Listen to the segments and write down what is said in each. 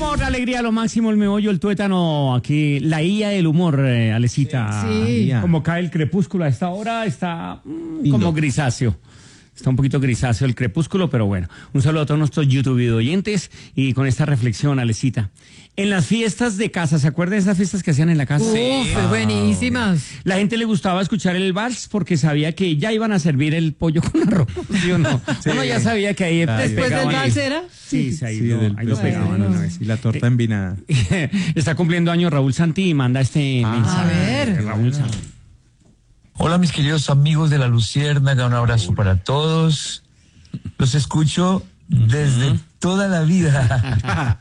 humor, la alegría, lo máximo, el meollo, el tuétano, aquí, la IA del humor, Alecita. Sí. Como cae el crepúsculo a esta hora, está como grisáceo. Está un poquito grisáceo el crepúsculo, pero bueno. Un saludo a todos nuestros YouTube oyentes y con esta reflexión, Alecita. En las fiestas de casa, ¿se acuerdan de esas fiestas que hacían en la casa? Uf, buenísimas. La gente le gustaba escuchar el vals porque sabía que ya iban a servir el pollo con arroz, ¿sí o no? Sí. Uno ya sabía que ahí Después del pegaban vals ahí. era. Sí, ahí lo pegaban una vez. Y la torta envinada. Está cumpliendo años Raúl Santi y manda este mensaje. A ver. Raúl Santi. Hola mis queridos amigos de La Luciérnaga, un abrazo para todos. Los escucho desde toda la vida.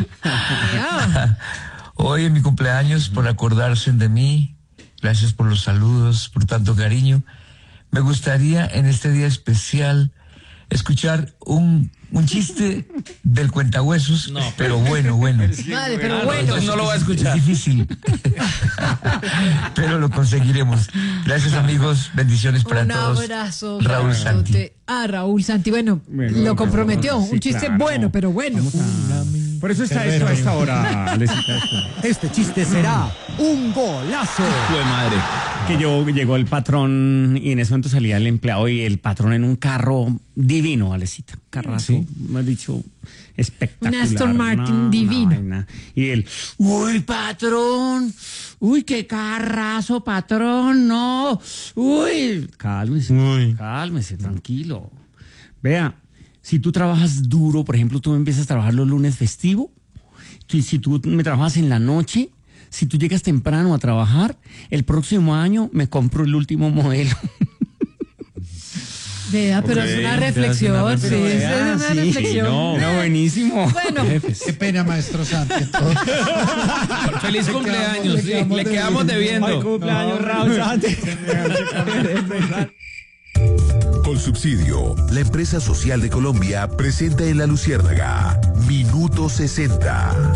Hoy en mi cumpleaños, por acordarse de mí, gracias por los saludos, por tanto cariño. Me gustaría en este día especial escuchar un chiste del cuentahuesos, pero bueno. Vale, pero bueno. No lo va a escuchar. Es difícil. Pero lo conseguiremos. Gracias, amigos. Bendiciones para todos. Un abrazo. Raúl Santi. Raúl Santi. Bueno, lo comprometió. Sí, un chiste claro. bueno, pero bueno. Por eso está esto a esta hora, Alecita. Este chiste será un golazo. Fue madre. Que llegó el patrón y en ese momento salía el empleado y el patrón en un carro divino, Alecita. Carrazo, me has dicho, espectacular. Un Aston Martin divino. Vaina. Y él, uy, patrón, uy, qué carrazo, patrón, no, uy, cálmese, tranquilo. Vea, si tú trabajas duro, por ejemplo, tú empiezas a trabajar los lunes festivo, si tú me trabajas en la noche, si tú llegas temprano a trabajar, el próximo año me compro el último modelo. Vea, pero es una reflexión. Sí, es una reflexión. No, buenísimo. Bueno, Qué pena, maestro Santi. Feliz cumpleaños, sí, le quedamos debiendo. Cumpleaños, Raúl Santi. Colsubsidio, la empresa social de Colombia, presenta en La Luciérnaga Minuto 60.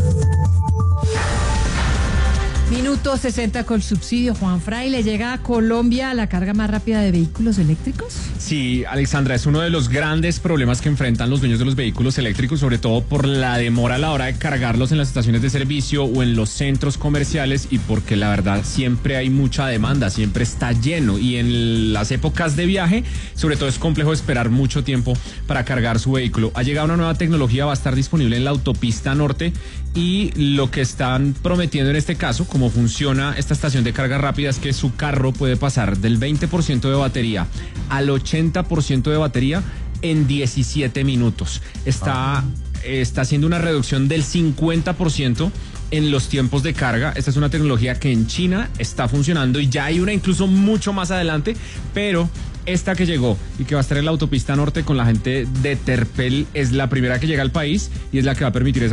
Minuto 60 con subsidio. Juan Fraile, ¿llega a Colombia la carga más rápida de vehículos eléctricos? Sí, Alexandra, es uno de los grandes problemas que enfrentan los dueños de los vehículos eléctricos, sobre todo por la demora a la hora de cargarlos en las estaciones de servicio o en los centros comerciales y porque la verdad siempre hay mucha demanda, siempre está lleno y en las épocas de viaje, sobre todo es complejo esperar mucho tiempo para cargar su vehículo. Ha llegado una nueva tecnología, va a estar disponible en la autopista norte y lo que están prometiendo en este caso, cómo funciona esta estación de carga rápida, es que su carro puede pasar del 20% de batería al 80% de batería en 17 minutos. Está haciendo una reducción del 50% en los tiempos de carga. Esta es una tecnología que en China está funcionando y ya hay una incluso mucho más adelante, pero esta que llegó y que va a estar en la autopista norte con la gente de Terpel es la primera que llega al país y es la que va a permitir esa